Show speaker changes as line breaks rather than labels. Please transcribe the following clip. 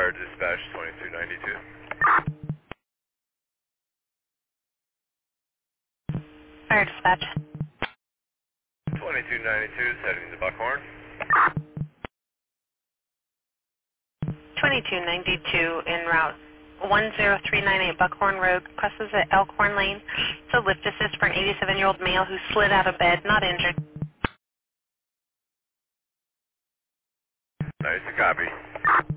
Fire Dispatch 2292.
Fire Dispatch.
2292, setting to Buckhorn.
2292 en route 10398 Buckhorn Road, crosses at Elkhorn Lane. So lift assist for an 87-year-old male who slid out of bed, not injured.
Nice to copy.